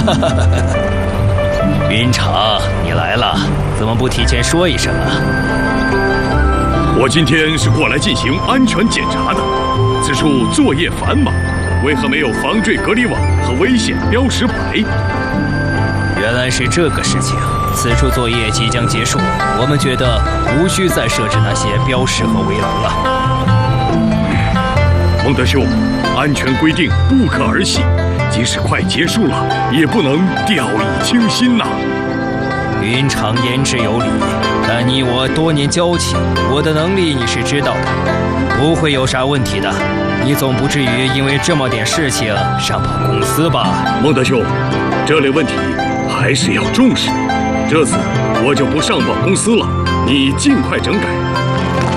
云长，你来了，怎么不提前说一声啊？ 我今天是过来进行安全检查的。此处作业繁忙，为何没有防坠隔离网和危险标识牌？ 原来是这个事情。此处作业即将结束，我们觉得无需再设置那些标识和围栏了。 孟德兄，安全规定不可儿戏，即使快结束了，也不能掉以轻心呐。 云长言之有理，但你我多年交情，我的能力你是知道的，不会有啥问题的。你总不至于因为这么点事情上报公司吧？ 孟德兄，这类问题还是要重视。这次我就不上报公司了，你尽快整改，